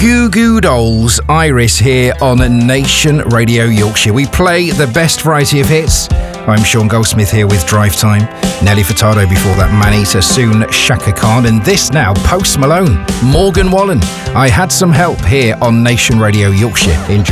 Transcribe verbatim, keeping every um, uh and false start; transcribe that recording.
Goo Goo Dolls, Iris here on Nation Radio Yorkshire. We play the best variety of hits. I'm Sean Goldsmith here with Drive Time. Nelly Furtado before that, Maneater, soon Shaka Khan, and this now, Post Malone, Morgan Wallen. I Had Some Help here on Nation Radio Yorkshire. Enjoy.